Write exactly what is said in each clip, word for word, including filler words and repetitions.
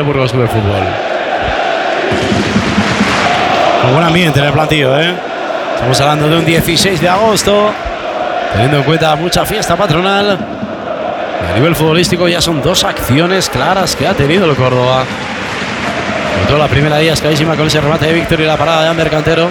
Burgos Club de Fútbol. Con buen ambiente en el plantillo, ¿eh? Estamos hablando de un dieciséis de agosto, teniendo en cuenta mucha fiesta patronal. Y a nivel futbolístico ya son dos acciones claras que ha tenido el Córdoba. Sobre todo la primera de ellas clarísima con ese remate de Víctor y la parada de Ander Cantero.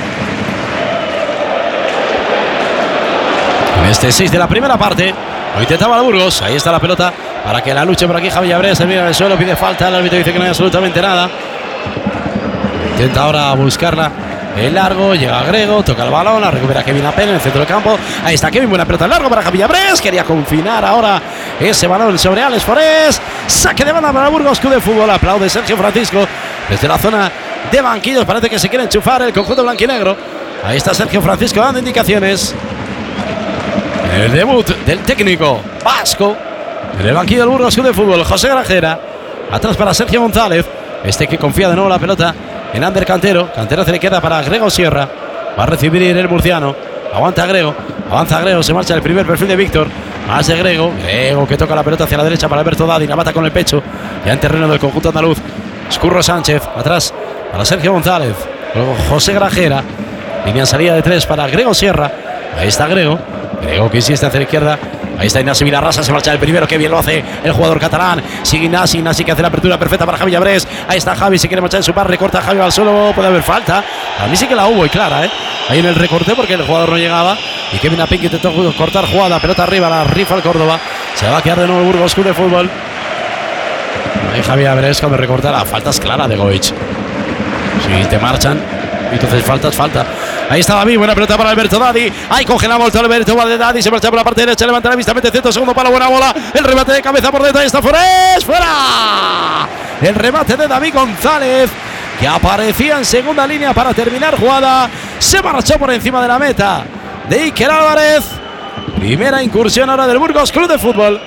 En este seis de la primera parte lo intentaba el Burgos. Ahí está la pelota para que la luche por aquí Javi Abrés. Se mira en el suelo, pide falta. El árbitro dice que no hay absolutamente nada. Intenta ahora buscarla el largo, llega Grego, toca el balón, la recupera Kevin Apel en el centro del campo. Ahí está Kevin, buena pelota al largo para Javi Abrés. Quería confinar ahora ese balón sobre Alex Forés. Saque de banda para el Burgos Club de Fútbol. Aplaude Sergio Francisco desde la zona de banquillos. Parece que se quiere enchufar el conjunto blanquinegro. Ahí está Sergio Francisco dando indicaciones. El debut del técnico vasco en el banquillo del Burgos Club de Fútbol, José Grajera. Atrás para Sergio González. Este que confía de nuevo la pelota en Ander Cantero. Cantero se le queda para Grego Sierra. Va a recibir el murciano. Aguanta Grego. Avanza Grego. Se marcha el primer perfil de Víctor. Más de Grego. Grego que toca la pelota hacia la derecha para Alberto Dadi. La mata con el pecho. Ya en terreno del conjunto andaluz. Escurro Sánchez. Atrás para Sergio González. Luego José Grajera. Línea en salida de tres para Grego Sierra. Ahí está Grego. Grego que insiste hacia la izquierda. Ahí está Ignasi Vilarrasa, se marcha el primero, que bien lo hace el jugador catalán. Sigue Ignasi, Ignasi que hace la apertura perfecta para Javi Abrés. Ahí está Javi, se quiere marchar en su par, recorta a Javi al suelo, puede haber falta. A mí sí que la hubo y clara, ¿eh? Ahí en el recorte porque el jugador no llegaba. Y Kevin Apin que intentó cortar jugada, pelota arriba, la rifa al Córdoba. Se va a quedar de nuevo el Burgos Club de Fútbol. Ahí Javi Abrés cuando recorta la falta es clara de Goich. Si te marchan, entonces faltas, falta. Ahí está David, buena pelota para Alberto Dadi. Ahí coge la vuelta Alberto Dadi, se marcha por la parte derecha, levanta la vista, mete centro, segundo palo, buena bola. El remate de cabeza por dentro, ahí está Forés, fuera. El remate de David González, que aparecía en segunda línea para terminar jugada. Se marchó por encima de la meta de Iker Álvarez. Primera incursión ahora del Burgos Club de Fútbol.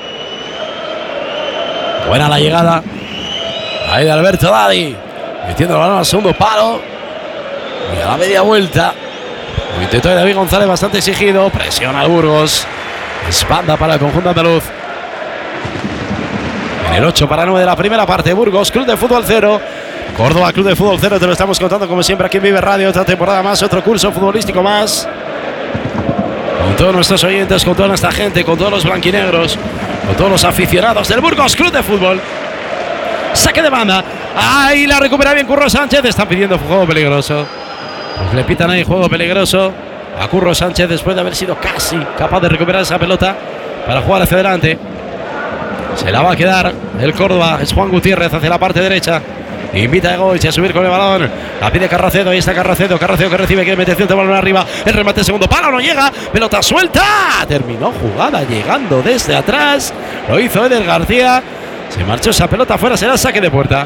Buena la llegada. Ahí de Alberto Dadi, metiendo el balón al segundo palo. Y a la media vuelta. El intento de David González bastante exigido. Presiona al Burgos. Es banda para el conjunto andaluz. En el ocho para nueve de la primera parte. Burgos Club de Fútbol cero. Córdoba Club de Fútbol cero. Te lo estamos contando como siempre aquí en Vive Radio. Otra temporada más. Otro curso futbolístico más. Con todos nuestros oyentes. Con toda nuestra gente. Con todos los blanquinegros. Con todos los aficionados del Burgos Club de Fútbol. Saque de banda. Ahí la recupera bien Curro Sánchez. Están pidiendo juego peligroso. Pues le pitan ahí juego peligroso a Curro Sánchez después de haber sido casi capaz de recuperar esa pelota para jugar hacia adelante. Se la va a quedar el Córdoba. Es Juan Gutiérrez hacia la parte derecha. Invita a Goich a subir con el balón. La pide Carracedo. Ahí está Carracedo. Carracedo que recibe. Quiere meter cierto balón arriba. El remate segundo palo. No llega. Pelota suelta. Terminó jugada llegando desde atrás. Lo hizo Eder García. Se marchó esa pelota afuera. Será saque de puerta.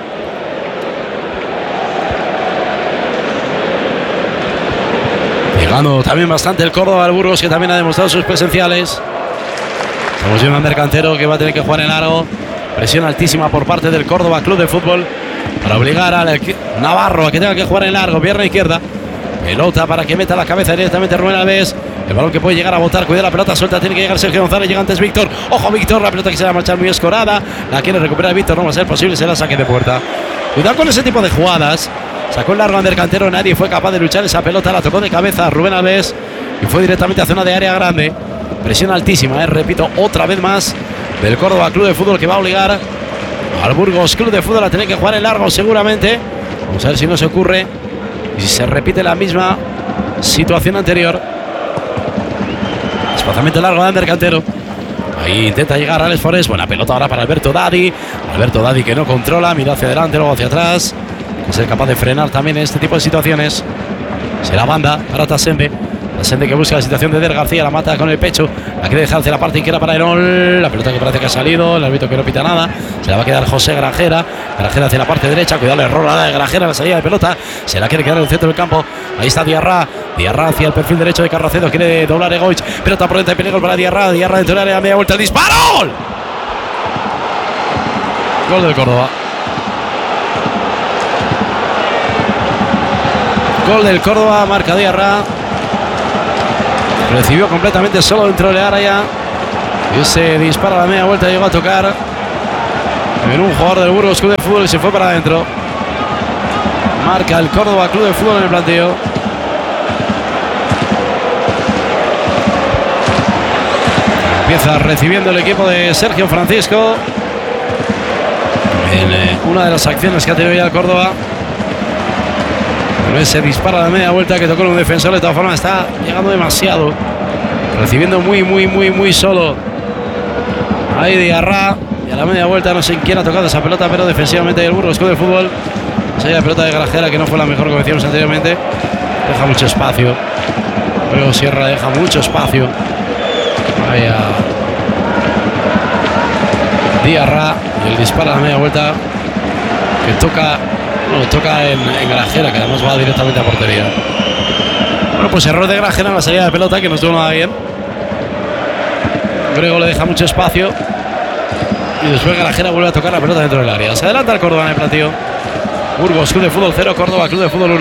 Llegando también bastante el Córdoba al Burgos, que también ha demostrado sus presenciales. Estamos viendo a Ander Cantero que va a tener que jugar en largo. Presión altísima por parte del Córdoba Club de Fútbol para obligar al Navarro a que tenga que jugar en largo. Pierna izquierda. Pelota para que meta la cabeza directamente Rubén Alves. El balón que puede llegar a botar. Cuida la pelota suelta. Tiene que llegar Sergio González. Llega antes Víctor. Ojo Víctor. La pelota que se va a marchar muy escorada. La quiere recuperar Víctor. No va a ser posible. Será saque de puerta. Cuidado con ese tipo de jugadas. Sacó el largo Ander Cantero, nadie fue capaz de luchar esa pelota, la tocó de cabeza Rubén Alves y fue directamente a zona de área grande. Presión altísima, eh, repito, otra vez más del Córdoba Club de Fútbol, que va a obligar al Burgos Club de Fútbol a tener que jugar en largo seguramente. Vamos a ver si no se ocurre y si se repite la misma situación anterior. Desplazamiento largo de Ander Cantero. Ahí intenta llegar Alex Forés, buena pelota ahora para Alberto Dadi. Alberto Dadi que no controla, mira hacia adelante, luego hacia atrás. Ser capaz de frenar también en este tipo de situaciones. Se la banda para Tasende. Tasende que busca la situación de Eder García. La mata con el pecho. La quiere dejar hacia la parte izquierda para Erol. La pelota que parece que ha salido. El árbitro que no pita nada. Se la va a quedar José Grajera. Grajera hacia la parte derecha. Cuidado el error de Grajera en la salida de pelota. Se la quiere quedar en el centro del campo. Ahí está Diarra. Diarra hacia el perfil derecho de Carracedo. Quiere doblar Egoich. Pelota por dentro de peligro para Diarra. Diarra dentro del área. Media vuelta. El disparo. Gol del Córdoba. Gol del Córdoba, marca Diarra. Recibió completamente solo dentro del área. Y se dispara a la media vuelta, llegó a tocar en un jugador del Burgos Club de Fútbol y se fue para adentro. Marca el Córdoba Club de Fútbol en el planteo. Empieza recibiendo el equipo de Sergio Francisco en eh, una de las acciones que ha tenido ya el Córdoba. Pero ese disparo de media vuelta que tocó un defensor, de todas formas está llegando demasiado, recibiendo muy muy muy muy solo ahí Diarra, y a la media vuelta no sé quién ha tocado esa pelota, pero defensivamente el Burgos Club de Fútbol, esa la pelota de Grajera, que no fue la mejor, como decíamos anteriormente, deja mucho espacio. Luego Sierra deja mucho espacio. Vaya Diarra, y el disparo a la media vuelta que toca, bueno, toca en, en Grajera, que además va directamente a portería. Bueno, pues error de Grajera en la salida de pelota, que no estuvo nada bien. Grego le deja mucho espacio y después Grajera vuelve a tocar la pelota dentro del área. Se adelanta el Córdoba en el platillo. Burgos Club de Fútbol cero, Córdoba Club de Fútbol uno.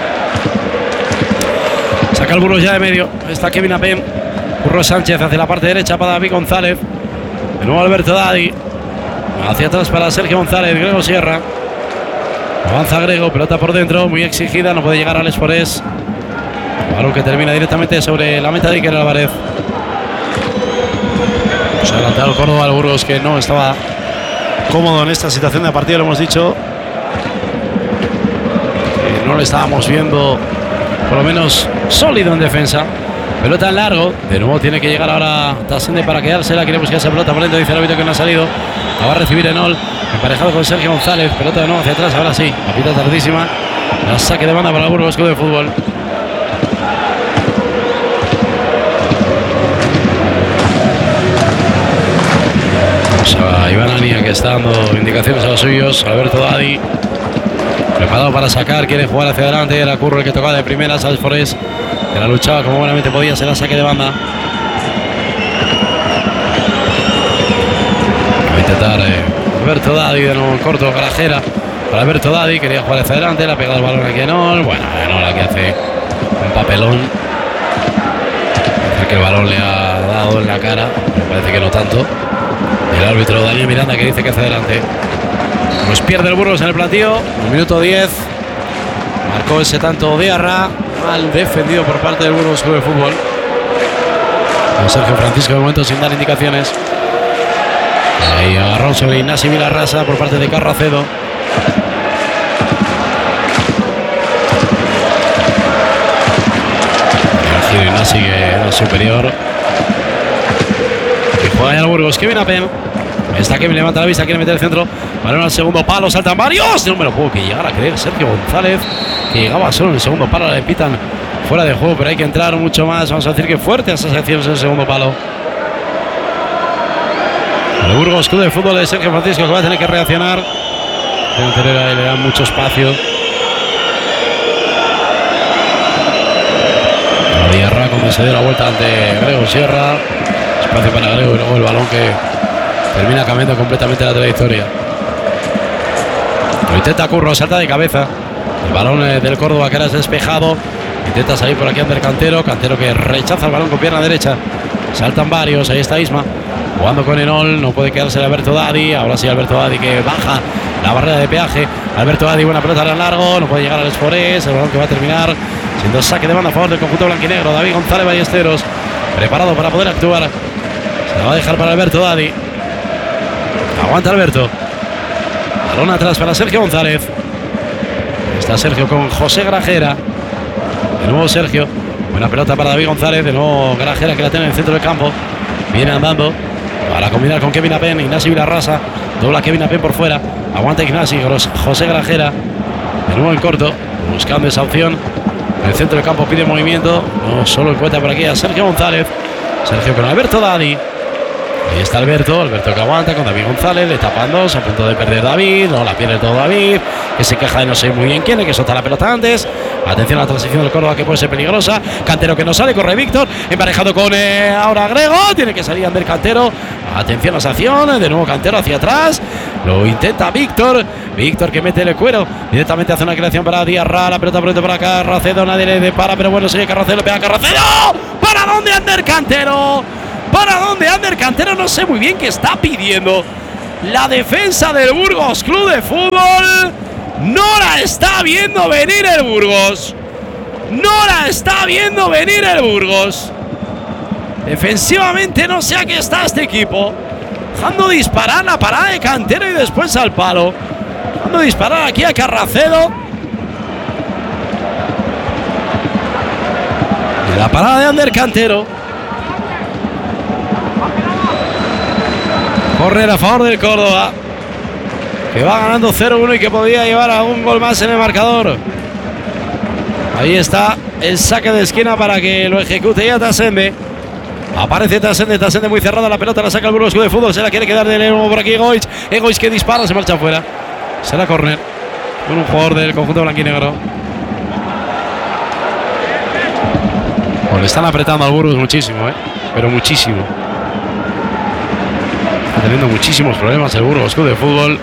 Saca el Burgos ya de medio. Está Kevin Apen. Curro Sánchez hacia la parte derecha para David González. De nuevo Alberto Dadi. Hacia atrás para Sergio González. Grego Sierra. Avanza Grego. Pelota por dentro. Muy exigida. No puede llegar a Alex Forés. Balón que termina directamente sobre la meta de Iker Álvarez. Se ha adelantado el Córdoba al Burgos, que no estaba cómodo en esta situación de partido, lo hemos dicho. Que no le estábamos viendo, por lo menos, sólido en defensa. Pelota en largo. De nuevo tiene que llegar ahora Tasende para quedársela. Quiere buscar esa pelota por dentro. Dice el árbitro que no ha salido. La va a recibir Enol. Emparejado con Sergio González. Pelota de nuevo hacia atrás. Ahora sí. La pita tardísima. La saque de banda para el Burgos Club de Fútbol. A Iván Ania, que está dando indicaciones a los suyos. Alberto Dadi preparado para sacar, quiere jugar hacia adelante. Era Curro el que tocaba de primeras. Alex Forés, que la luchaba como buenamente podía. Se la saque de banda. Va a intentar eh, Alberto Dadi de nuevo en corto. Grajera para Alberto Dadi, quería jugar hacia adelante. Le ha pegado el balón aquí a Enol. Bueno, Enol aquí hace un papelón. Parece que el balón le ha dado en la cara. Me parece que no tanto. El árbitro Daniel Miranda, que dice que hacia adelante. Pues pierde el Burgos en el platillo. Un minuto diez. Marcó ese tanto Diarra. Mal defendido por parte del Burgos Club de Fútbol. Con Sergio Francisco de momento sin dar indicaciones. Ahí agarrón sobre Ignasi Vilarrasa por parte de Carracedo. El giro Ignasi, que era superior. Y juega ya el Burgos. Kevin Apen. Está Kevin, levanta la vista, quiere meter el centro. Balón al segundo palo, saltan varios. No me lo puedo que llegar a creer. Sergio González, que llegaba solo en el segundo palo. Le pitan fuera de juego, pero hay que entrar mucho más. Vamos a decir que fuertes esas acciones en el segundo palo. El Burgos Club de Fútbol de Sergio Francisco, que va a tener que reaccionar. El le da mucho espacio. Diarra, cuando se dio la vuelta ante Grego Sierra. Espacio para Grego y luego el balón que termina cambiando completamente la trayectoria. Lo intenta Curro, salta de cabeza. El balón del Córdoba, que era despejado. Intenta salir por aquí Ander Cantero. Cantero que rechaza el balón con pierna derecha. Saltan varios. Ahí está Isma jugando con Enol. No puede quedarse el Alberto Dadi. Ahora sí Alberto Dadi, que baja la barrera de peaje. Alberto Dadi, buena pelota en largo. No puede llegar al Esforés. El balón que va a terminar siendo saque de banda a favor del conjunto blanquinegro. David González Ballesteros, preparado para poder actuar. Se la va a dejar para Alberto Dadi. Aguanta Alberto. Balón atrás para Sergio González. Está Sergio con José Grajera. De nuevo Sergio. Buena pelota para David González. De nuevo Grajera, que la tiene en el centro del campo. Viene andando para combinar con Kevin Apen. Ignasi Vilarrasa. Dobla Kevin Apen por fuera. Aguanta Ignasi. José Grajera. De nuevo en corto. Buscando esa opción. En el centro del campo pide movimiento. No solo encuentra por aquí a Sergio González. Sergio con Alberto Dadi. Ahí está Alberto, Alberto que aguanta con David González, le tapan dos, a punto de perder David, no la pierde todo David, que se queja de no sé muy bien quién, que solta la pelota antes. Atención a la transición del Córdoba, que puede ser peligrosa. Cantero que no sale, corre Víctor, emparejado con eh, ahora Grego, tiene que salir Ander Cantero. Atención a esa acción, de nuevo Cantero hacia atrás, lo intenta Víctor, Víctor que mete el cuero, directamente hace una creación para Diarra, la pelota por dentro para Carracedo, nadie le depara, pero bueno, sigue Carracedo, le pega a Carracedo. ¿Para dónde Ander Cantero? ¿Para dónde Ander Cantero? No sé muy bien qué está pidiendo. La defensa del Burgos Club de Fútbol no la está viendo venir el Burgos. No la está viendo venir el Burgos. Defensivamente no sé a qué está este equipo. Dejando disparar la parada de Cantero y después al palo. Dejando disparar aquí a Carracedo. Y la parada de Ander Cantero. Correr a favor del Córdoba, que va ganando cero uno y que podría llevar a un gol más en el marcador. Ahí está el saque de esquina para que lo ejecute ya Tasende. Aparece Tasende, Tasende muy cerrada, la pelota la saca el Burgos Club de Fútbol, se la quiere quedar de nuevo por aquí Egoich. Egoich que dispara, se marcha afuera. Será córner con un jugador del conjunto blanquinegro. Pues le están apretando al Burgos muchísimo, ¿eh? Pero muchísimo. Teniendo muchísimos problemas el Burgos Club de Fútbol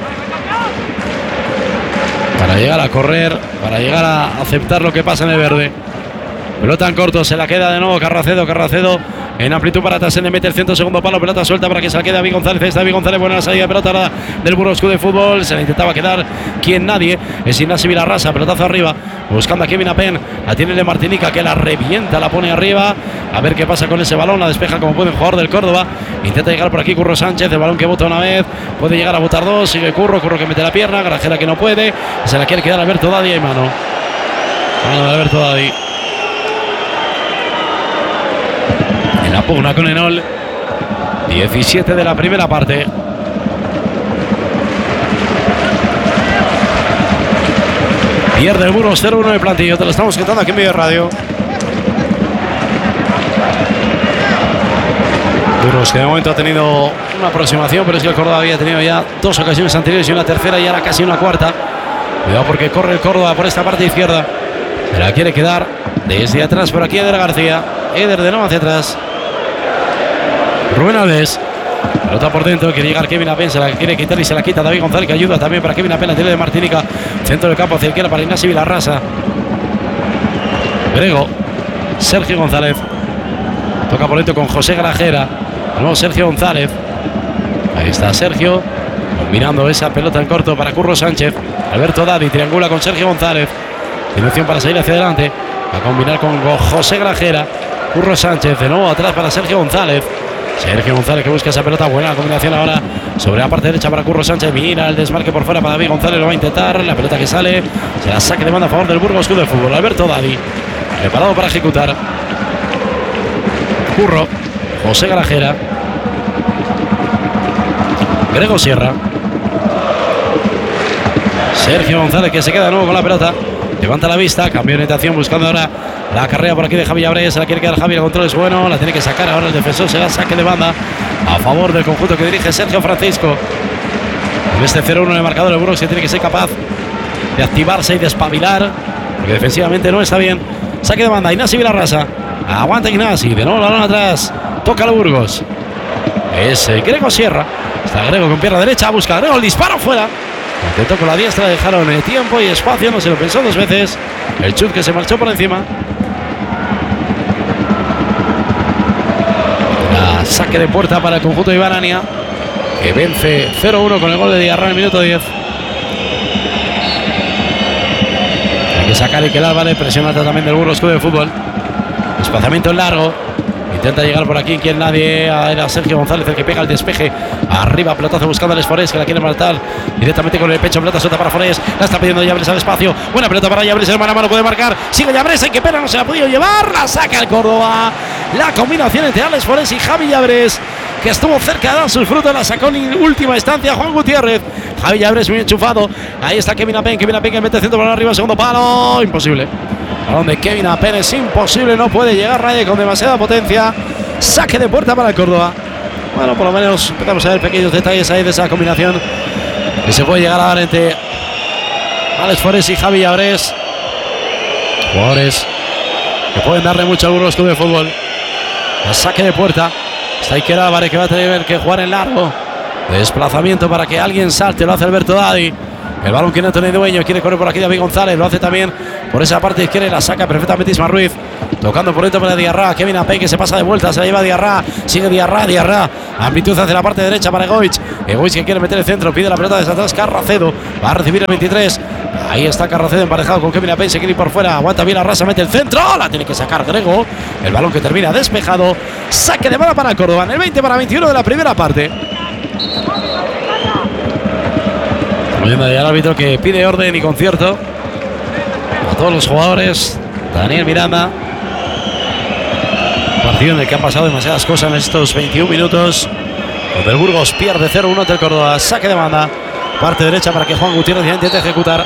para llegar a correr, para llegar a aceptar lo que pasa en el verde. Pelota en corto, se la queda de nuevo Carracedo, Carracedo en amplitud para Tasende, mete el centro, segundo palo, pelota suelta para que se la quede David González. Está David González, buena salida de pelota del Burgos Club de Fútbol, se la intentaba quedar quien nadie, es Ignacio Vilarrasa, pelotazo arriba, buscando a Kevin Apen, la tiene de Martinica que la revienta, la pone arriba, a ver qué pasa con ese balón, la despeja como puede el jugador del Córdoba, intenta llegar por aquí Curro Sánchez, el balón que bota una vez, puede llegar a botar dos, sigue Curro, Curro que mete la pierna, Grajera que no puede, se la quiere quedar Alberto Dadi y mano, mano de Alberto Dadi. En la pugna con Enol, diecisiete de la primera parte. Pierde el Burgos cero uno de plantillo, te lo estamos contando aquí en Medio Radio. Burgos que de momento ha tenido una aproximación, pero es que el Córdoba había tenido ya dos ocasiones anteriores y una tercera y ahora casi una cuarta. Cuidado porque corre el Córdoba por esta parte izquierda. Se la quiere quedar desde atrás por aquí Eder García. Eder de nuevo hacia atrás. Rubén Alves, pelota por dentro, quiere llegar Kevin Apen, se la quiere quitar y se la quita David González, que ayuda también para Kevin Apen, la tiene de Martinica, centro del campo hacia izquierda para Ignacio Vilarrasa. Grego, Sergio González, toca por dentro con José Grajera, de nuevo Sergio González, ahí está Sergio, mirando esa pelota en corto para Curro Sánchez, Alberto Dadi, triangula con Sergio González, tiene opción para salir hacia adelante, a combinar con José Grajera, Curro Sánchez, de nuevo atrás para Sergio González. Sergio González que busca esa pelota, buena combinación ahora sobre la parte derecha para Curro Sánchez, mira el desmarque por fuera para David González, lo va a intentar, la pelota que sale, se la saque de banda a favor del Burgos Club de Fútbol, Alberto Dadi, preparado para ejecutar, Curro, José Grajera, Grego Sierra, Sergio González que se queda de nuevo con la pelota, levanta la vista, cambio de orientación buscando ahora la carrera por aquí de Javi Abreu, se la quiere quedar Javi, el control es bueno, la tiene que sacar ahora el defensor, se la saque de banda a favor del conjunto que dirige Sergio Francisco. En este cero uno de marcador el Burgos que tiene que ser capaz de activarse y de espabilar, porque defensivamente no está bien. Saque de banda, Ignacio Vilarrasa, aguanta Ignacio, de nuevo el balón atrás, toca el Burgos, es Grego Sierra, está Grego con pierna derecha, busca Grego, el disparo fuera. Intentó con la diestra, dejaron el tiempo y espacio, no se lo pensó dos veces. El chut que se marchó por encima. La saque de puerta para el conjunto de Ibarania, que vence cero uno con el gol de Diarra en el minuto diez. Hay que sacar Iker Álvarez, presión alta también del Burgos Club de Fútbol. Desplazamiento largo. Intenta llegar por aquí quien nadie, era Sergio González el que pega el despeje arriba, pelotazo buscando a Les Forés que la quiere matar directamente con el pecho, pelota suelta para Forés, la está pidiendo Llabres al espacio, buena pelota para Llabres, el mano a mano puede marcar, sigue Llabres, hay que pena, no se la ha podido llevar, la saca el Córdoba, la combinación entre Alex Forés y Javi Llabres, que estuvo cerca de dar sus frutos, la sacó en última instancia Juan Gutiérrez, Javi Llabres muy enchufado, ahí está Kevin Apen, Kevin Apen que mete el centro por arriba, segundo palo, imposible. A donde Kevin Apen es imposible, no puede llegar nadie con demasiada potencia. Saque de puerta para el Córdoba. Bueno, por lo menos empezamos a ver pequeños detalles ahí de esa combinación que se puede llegar a dar entre Alex Forés y Javi Llabres. Jugadores que pueden darle mucho al Burgos Club de Fútbol. El saque de puerta. Está Iker Álvarez que va a tener que jugar en largo. Desplazamiento para que alguien salte, lo hace Alberto Dadi. El balón que no tiene dueño, quiere correr por aquí David González, lo hace también por esa parte izquierda y la saca perfectamente Isma Ruiz. tocando por dentro para Diarra. Kevin Apey que se pasa de vuelta, se la lleva Diarra. Sigue Diarra, Diarra. Amplitud hacia la parte derecha para Egoich. Egoich que quiere meter el centro, pide la pelota desde atrás. Carracedo va a recibir el veintitrés. Ahí está Carracedo emparejado con Kevin Apey. Se quiere ir por fuera. Aguanta bien la raza, mete el centro. La tiene que sacar Grego. El balón que termina despejado. Saque de bola para Córdoba. En el veinte para veintiuno de la primera parte. Viendo ya el árbitro que pide orden y concierto a todos los jugadores. Daniel Miranda. Partido en el que han pasado demasiadas cosas en estos veintiún minutos. Donde el Burgos pierde cero uno ante el Córdoba. Saque de banda. Parte derecha para que Juan Gutiérrez ya intente ejecutar.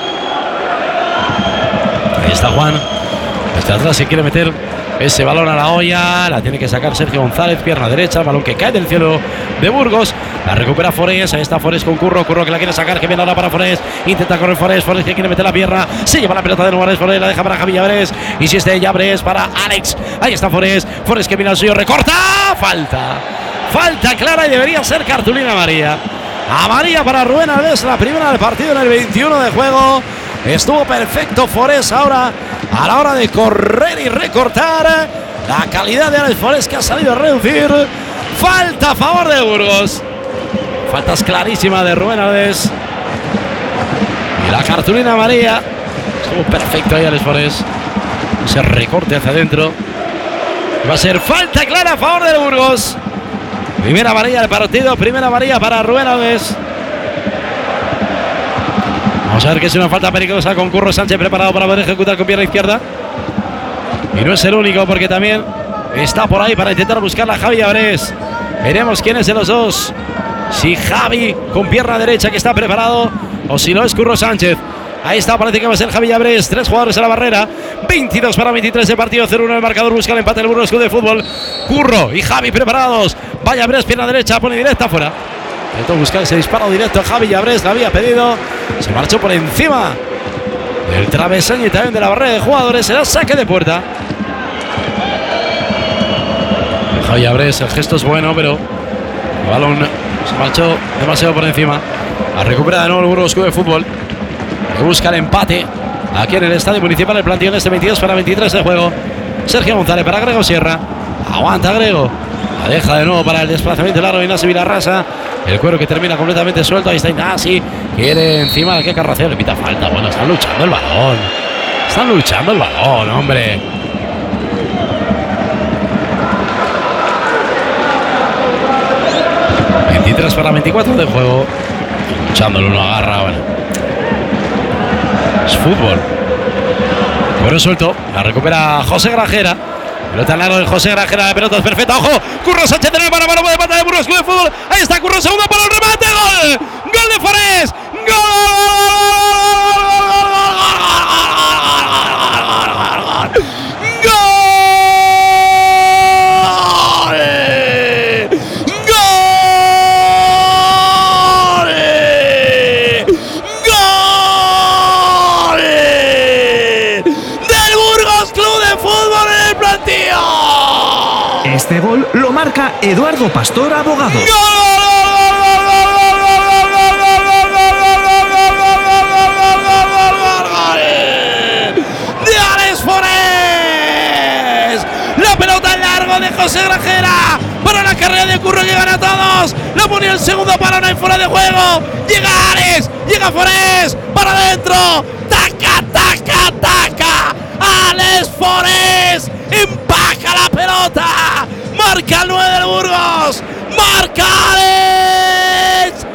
Ahí está Juan. Desde atrás se quiere meter ese balón a la olla. La tiene que sacar Sergio González. Pierna derecha. El balón que cae del cielo de Burgos. La recupera Forés. Ahí está Forés con Curro. Curro que la quiere sacar. Que viene ahora para Forés. Intenta correr Forés. Forés que quiere meter la pierna. Se lleva la pelota de nuevo. Forés la deja para Javi Llabrés. Insiste Llabrés para Alex. Ahí está Forés. Forés que viene al suyo. Recorta. Falta. Falta clara y debería ser cartulina amarilla. Amarilla para Rubén Alves. La primera del partido en el veintiuno de juego. Estuvo perfecto Forés ahora a la hora de correr y recortar. La calidad de Alex Forés que ha salido a reducir. Falta a favor de Burgos. Faltas clarísima de Rubén Alves. Y la cartulina amarilla. Estuvo perfecto ahí Alex Forés. Ese recorte hacia adentro. Va a ser falta clara a favor de Burgos. Primera amarilla del partido. Primera amarilla para Rubén Alves. Vamos a ver que es una falta peligrosa con Curro Sánchez preparado para poder ejecutar con pierna izquierda. Y no es el único porque también está por ahí para intentar buscar a Javi Llabrés. Veremos quién es de los dos. Si Javi con pierna derecha que está preparado o si no es Curro Sánchez. Ahí está, parece que va a ser Javi Llabrés. Tres jugadores a la barrera. veintidós para veintitrés de partido. cero uno el marcador. Busca el empate del Burgos Club de Fútbol. Curro y Javi preparados. Va Llabrés, pierna derecha, pone directa afuera. Intentó buscar ese disparo directo. Javi Llabrés la había pedido. Se marchó por encima del travesaño y también de la barrera de jugadores. Será saque de puerta. Javi Llabrés, el gesto es bueno, pero el balón se marchó demasiado por encima. A recuperar de nuevo el Burgos Club de Fútbol. Que busca el empate aquí en el Estadio Municipal. El planteo en este veintidós para veintitrés de juego. Sergio González para Grego Sierra. Aguanta Grego. La deja de nuevo para el desplazamiento largo de Ignasi Vilarrasa. El cuero que termina completamente suelto. Ahí está Ignasi. Quiere encima de que Carraceo le pita falta. Bueno, están luchando el balón. Están luchando el balón, hombre. veintitrés para veinticuatro de juego. Luchándolo, no agarra. Bueno. Es fútbol. Cuero suelto. La recupera José Grajera. Pelota al largo de José Grajera, la pelota es perfecta, ojo, Curro Sánchez en el mano a mano de pata de Burgos Club de Fútbol, ahí está Curro, segundo para el remate, gol, gol de Forés, gol, Este gol lo marca Eduardo Pastor, abogado. ¡De Alex Forés! La pelota en largo de José Grajera para la carrera de Curro, llegan a todos. La ponía el segundo balón ahí fuera de juego. Llega Alex, llega Forés para adentro. Taca, taca, taca. Alex Forés empaca la pelota. Marca el nueve del Burgos. Marca Alex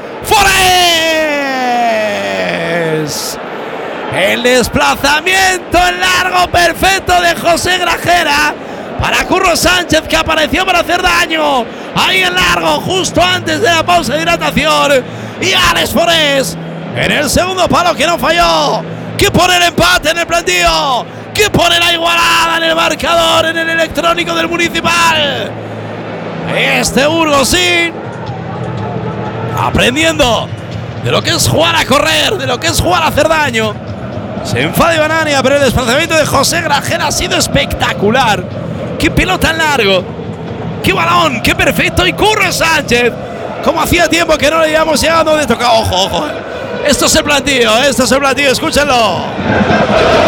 Forés. El desplazamiento en largo perfecto de José Grajera para Curro Sánchez, que apareció para hacer daño. Ahí en largo, justo antes de la pausa de hidratación. Y Alex Forés en el segundo palo que no falló. Que pone el empate en el plantío. Que pone la igualada en el marcador, en el electrónico del Municipal. Este Burgos sí, aprendiendo de lo que es jugar a correr, de lo que es jugar a hacer daño. Se enfada Ibanania, pero el desplazamiento de José Grajera ha sido espectacular. Qué pelota en largo, qué balón, qué perfecto. Y Curro Sánchez, como hacía tiempo que no le íbamos llegando de tocar. Ojo, ojo. Esto es el plantío, esto es el plantío, escúchenlo.